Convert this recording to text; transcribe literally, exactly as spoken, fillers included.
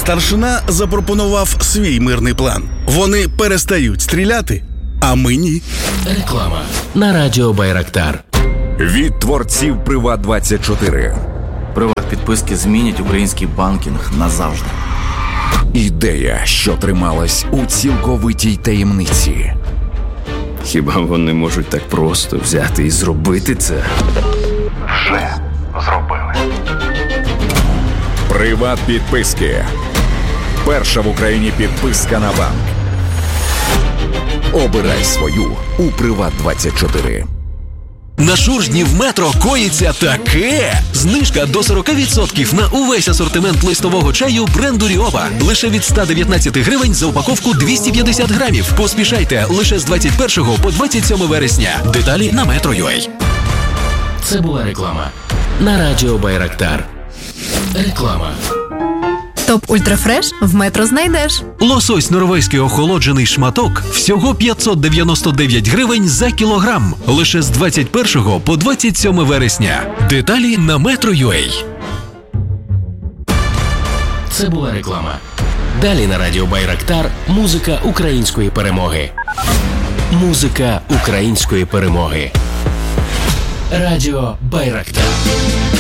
Старшина запропонував свій мирний план. Вони перестають стріляти, а ми ні. Реклама на радіо Байрактар. Від творців Приват двадцять чотири. Приват-підписки змінять український банкінг назавжди. Ідея, що трималась у цілковитій таємниці. Хіба вони можуть так просто взяти і зробити це? Вже зробили. Приват-підписки. Перша в Україні підписка на банк. Обирай свою у Приват двадцять чотири. На Шуржні в Метро коїться таке! Знижка до сорок відсотків на увесь асортимент листового чаю бренду Ріоба. Лише від сто дев'ятнадцять гривень за упаковку двісті п'ятдесят грамів. Поспішайте, лише з двадцять першого по двадцять сьоме вересня. Деталі на метро крапка ю а. Це була реклама на радіо Байрактар. Реклама. Топ Ультрафреш в Метро знайдеш. Лосось норвезький охолоджений шматок всього п'ятсот дев'яносто дев'ять гривень за кілограм. Лише з двадцять першого по двадцять сьоме вересня. Деталі на метро крапка ю а. Це була реклама. Далі на радіо Байрактар музика української перемоги. Музика української перемоги. Радіо Байрактар.